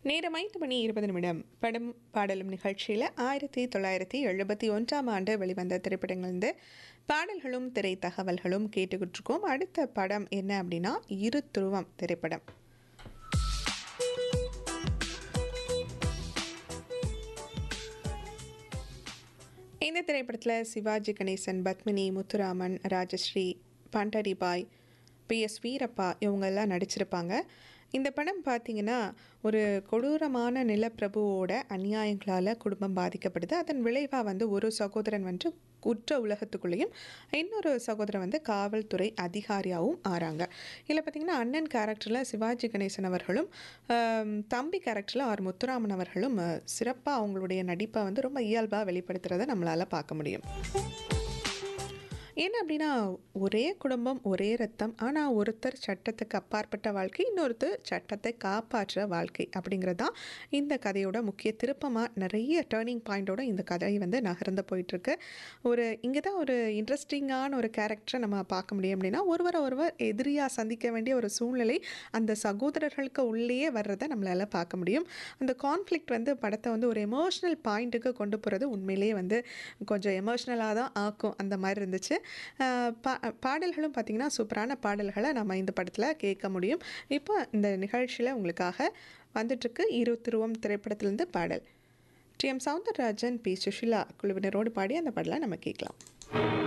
நேரம் 5:20 படம் பாடலும் நிகழ்ச்சியில் 1971ஆம் ஆண்டு வெளிவந்த திரைப்படங்கள்ந்து பாடல்களும் திரை தகவல்களும் கேட்டுக்கிட்டு இருக்கோம். அடுத்த படம் என்ன அப்படின்னா இரு துருவம் திரைப்படம். இந்த திரைப்படத்தில் சிவாஜி கணேசன், பத்மினி, முத்துராமன், ராஜஸ்ரீ, பண்டரிபாய், PS வீரப்பா இவங்கெல்லாம் நடிச்சிருப்பாங்க. இந்த படம் பார்த்திங்கன்னா ஒரு கொடூரமான நிலப்பிரபுவோட அநியாயங்களால் குடும்பம் பாதிக்கப்படுது. அதன் விளைவாக ஒரு சகோதரன் குற்ற உலகத்துக்குள்ளேயும் இன்னொரு சகோதரன் காவல்துறை அதிகாரியாகவும் ஆறாங்க. இதில் பார்த்திங்கன்னா அண்ணன் கேரக்டரில் சிவாஜி கணேசன் அவர்களும் தம்பி கேரக்டரில் முத்துராமன் அவர்களும் சிறப்பாக அவங்களுடைய நடிப்பை ரொம்ப இயல்பாக வெளிப்படுத்துகிறத நம்மளால் பார்க்க முடியும். என்ன அப்படின்னா ஒரே குடும்பம், ஒரே ரத்தம், ஆனால் ஒருத்தர் சட்டத்துக்கு அப்பாற்பட்ட வாழ்க்கை, இன்னொருத்தர் சட்டத்தை காப்பாற்றுற வாழ்க்கை அப்படிங்கிறது தான் இந்த கதையோட முக்கிய திருப்பமாக நிறைய டேர்னிங் பாயிண்டோட இந்த கதை நகர்ந்து போயிட்டுருக்கு. இங்கே தான் ஒரு இன்ட்ரெஸ்டிங்கான ஒரு கேரக்டரை நம்ம பார்க்க முடியும். அப்படின்னா ஒருவர் எதிரியாக சந்திக்க வேண்டிய ஒரு சூழ்நிலை அந்த சகோதரர்களுக்கு உள்ளேயே வர்றதை நம்மளால் பார்க்க முடியும். அந்த கான்ஃப்ளிக்ட் படத்தை ஒரு எமோஷ்னல் பாயிண்ட்டுக்கு கொண்டு போகிறது உண்மையிலேயே கொஞ்சம் எமோஷ்னலாக தான் ஆக்கும். அந்த மாதிரி இருந்துச்சு. பாடல்களும் பார்த்திங்கன்னா சூப்பரான பாடல்களை நம்ம இந்த படத்தில் கேட்க முடியும். இப்போ இந்த நிகழ்ச்சியில் உங்களுக்காக வந்துட்டுருக்கு இரு துருவம் திரைப்படத்திலேருந்து பாடல். TM Soundararajan, P. சுஷிலா குழுவினரோடு பாடி அந்த பாடலை நம்ம கேட்கலாம்.